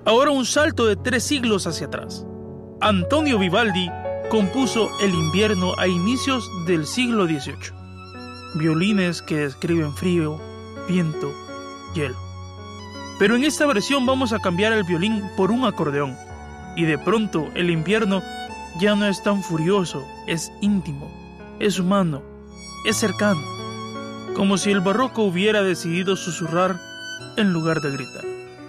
Ahora un salto de 3 siglos hacia atrás. Antonio Vivaldi compuso El invierno a inicios del siglo XVIII. Violines que describen frío, viento, hielo. Pero en esta versión vamos a cambiar el violín por un acordeón. Y de pronto el invierno ya no es tan furioso, es íntimo, es humano, es cercano. Como si el barroco hubiera decidido susurrar en lugar de gritar.